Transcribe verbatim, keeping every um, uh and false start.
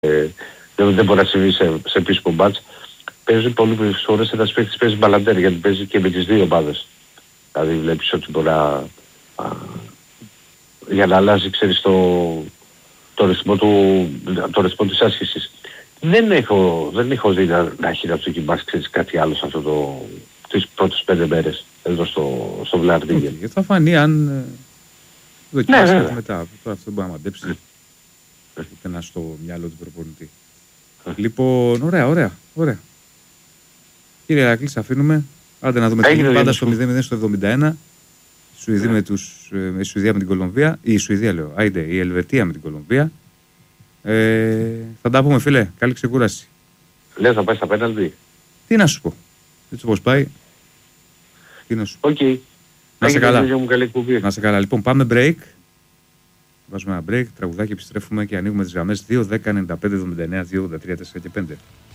ε, δεν, δεν μπορεί να συμβεί σε, σε επίσημο μπάτς. Παίζει πολύ φορές ένας παίκτης παίζει μπαλαντέρ, γιατί παίζει και με τις δύο ομάδες. Δηλαδή βλέπεις ότι μπορεί να, α, για να αλλάζει, ξέρεις, το, το ρυθμό, του, το ρυθμό της άσκησης. Δεν έχω, δεν έχω δει να, να έχει να του δοκιμάσει, ξέρεις, κάτι άλλο σε αυτό το, τις πρώτες πέντε μέρες εδώ στο, στο Βλαρδίγεν. Okay, θα φανεί αν ε, δοκιμάσει ναι, μετά. Τώρα αυτό δεν μπορεί να μαντέψει ούτε να στο μυαλό του προπονητή. Λοιπόν, ωραία, ωραία, ωραία. Κύριε Ηρακλή, αφήνουμε. Άντε να δούμε τι γίνεται. Πάντα στο μηδέν μηδέν στο εβδομήντα ένα. Η Σουηδία με, τους, ε, η Σουηδία με την Κολομβία. Η Σουηδία λέω. Άιντε, η Ελβετία με την Κολομβία. Ε, θα τα πούμε, φίλε. Καλή ξεκούραση. Λέω θα πάει στα πέναλτι. Τι να σου πω. Έτσι όπως πάει. Τι να σου πω. Okay. Να σε καλά. Να σε καλά. Λοιπόν, πάμε break. Βάζουμε ένα break, τραγουδάκι, επιστρέφουμε και ανοίγουμε τις γραμμές δύο δέκα ενενήντα πέντε εβδομήντα εννέα δύο ογδόντα τρία τέσσερα και πέντε.